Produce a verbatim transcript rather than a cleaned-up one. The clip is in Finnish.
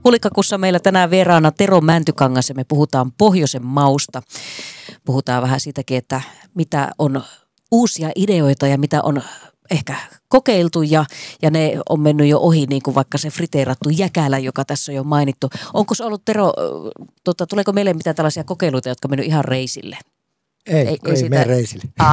Hulikkakussa meillä tänään vieraana Tero Mäntykangas ja me puhutaan pohjoisen mausta. Puhutaan vähän siitäkin, että mitä on uusia ideoita ja mitä on ehkä kokeiltu ja, ja ne on mennyt jo ohi, niin kuin vaikka se friteerattu jäkälä, joka tässä on jo mainittu. Onko se ollut, Tero, tota, tuleeko meille mitään tällaisia kokeiluita, jotka on mennyt ihan reisille? Ei, ei, ei sitä... mene reisille.